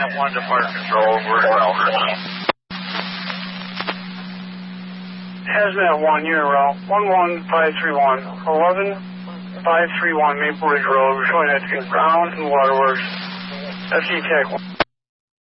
Hazmat 1 to Fire Control, we're well. Hazmat 1, unit route 11531, 11531 Maple Ridge Road, we're showing that's ground and waterworks. FD Tech 1.